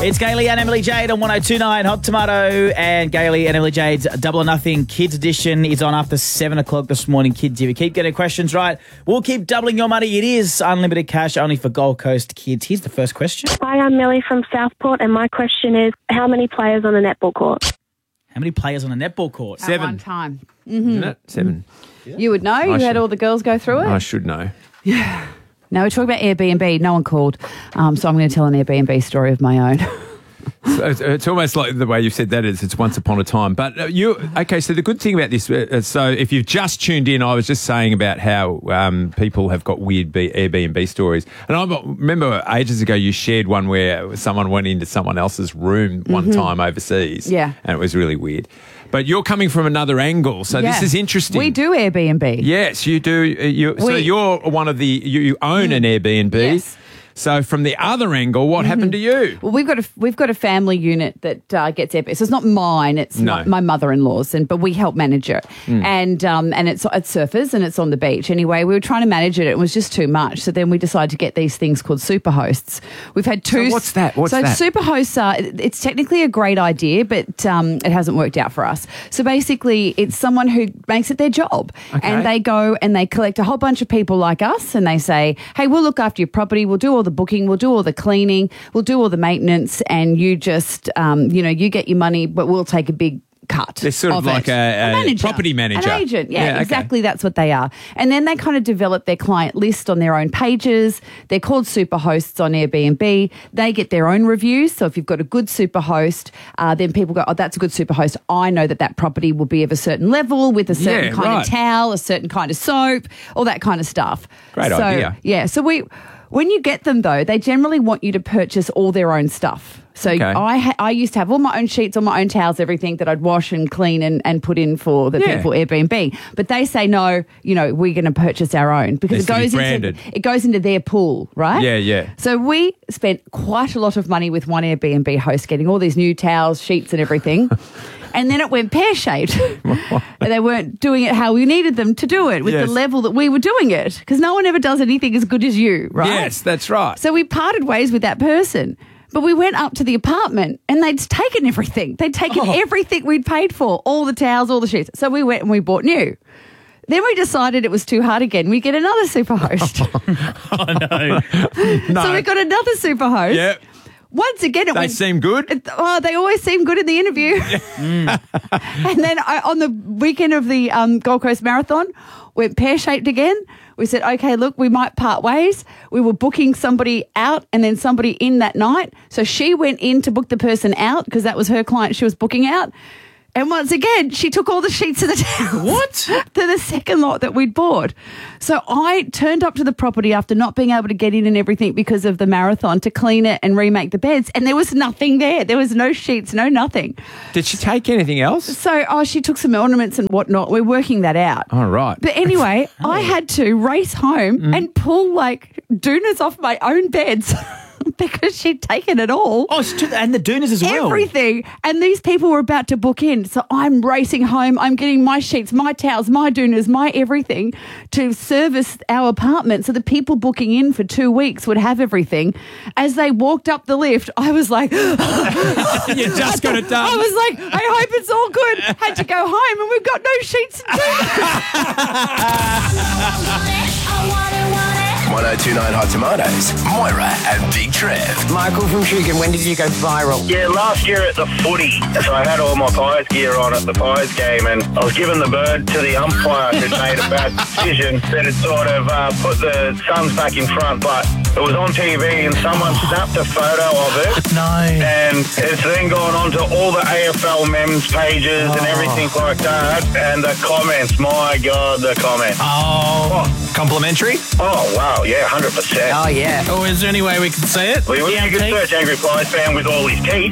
It's Gailey and Emily Jade on 102.9 Hot Tomato, and Gailey and Emily Jade's Double or Nothing Kids Edition is on after 7 o'clock this morning. Kids, if you keep getting questions right, we'll keep doubling your money. It is unlimited cash only for Gold Coast kids. Here's the first question. Hi, I'm Millie from Southport, and my question is, how many players on a netball court? How many players on a netball court? At one time. Isn't it? 7. You would know. You had all the girls go through it. I should know. Now, we're talking about Airbnb. No one called. So I'm going to tell an Airbnb story of my own. So it's almost like the way you've said that is it's once upon a time. But okay, so the good thing about this, so if you've just tuned in, I was just saying about how people have got weird Airbnb stories. And I remember ages ago you shared one where someone went into someone else's room one time overseas. Yeah. And it was really weird. But you're coming from another angle, so this is interesting. We do Airbnb. Yes, you do. So you're one of the, you own an Airbnb. Yes. So from the other angle, what happened to you? Well, we've got a family unit that gets Airbnb. So it's not mine. It's not my mother-in-law's, but we help manage it. And it's surfers and it's on the beach. Anyway, we were trying to manage it. It was just too much. So then we decided to get these things called superhosts. We've had two. So what's that? What's that? Superhosts are. It's technically a great idea, but it hasn't worked out for us. So basically, it's someone who makes it their job, and they go and they collect a whole bunch of people like us, and they say, "Hey, we'll look after your property. We'll do all the booking, we'll do all the cleaning, we'll do all the maintenance, and you just, you get your money, but we'll take a big cut." They're sort of like a property manager. An agent, exactly. That's what they are. And then they kind of develop their client list on their own pages. They're called super hosts on Airbnb. They get their own reviews. So if you've got a good super host, then people go, "Oh, that's a good super host. I know that property will be of a certain level with a certain kind of towel, a certain kind of soap, all that kind of stuff." Great idea. Yeah. So when you get them, though, they generally want you to purchase all their own stuff. So I used to have all my own sheets, all my own towels, everything that I'd wash and clean and put in for the people Airbnb. But they say, no, we're going to purchase our own because it goes into their pool, right? Yeah. So we spent quite a lot of money with one Airbnb host getting all these new towels, sheets and everything. And then it went pear-shaped. And they weren't doing it how we needed them to do it with the level that we were doing it. Because no one ever does anything as good as you, right? Yes, that's right. So we parted ways with that person. But we went up to the apartment and they'd taken everything. They'd taken everything we'd paid for, all the towels, all the sheets. So we went and we bought new. Then we decided it was too hard again. We get another super host. Oh, no. So we got another super host. Yep. Once again, they seem good. Oh, they always seem good in the interview. And then on the weekend of the Gold Coast Marathon, went pear-shaped again. We said, okay, look, we might part ways. We were booking somebody out and then somebody in that night. So she went in to book the person out because that was her client she was booking out. And once again, she took all the sheets of the towels. What? To the second lot that we'd bought. So I turned up to the property after not being able to get in and everything because of the marathon to clean it and remake the beds. And there was nothing there. There was no sheets, no nothing. Did she take anything else? So, she took some ornaments and whatnot. We're working that out. All right. But anyway, I had to race home and pull doonas off my own beds. Because she'd taken it all. Oh, and the doonas as well. Everything. And these people were about to book in. So I'm racing home. I'm getting my sheets, my towels, my doonas, my everything to service our apartment. So the people booking in for 2 weeks would have everything. As they walked up the lift, I was like... You just got it done. I was like, I hope it's all good. Had to go home and we've got no sheets and doonas. 102.9 Hot Tomatoes, Moira and Big Trev. Michael from Shugan, when did you go viral? Yeah, last year at the footy. So I had all my Pies gear on at the Pies game, and I was giving the bird to the umpire who'd made a bad decision that had sort of put the Suns back in front, but it was on TV and someone snapped a photo of it. No. And it's then gone on to all the AFL memes pages and everything like that. And the comments, my God, the comments. Oh. Complimentary? Oh, wow, yeah, 100%. Oh, yeah. Oh, is there any way we can see it? Well, you can search Angry Pies fan with all his teeth.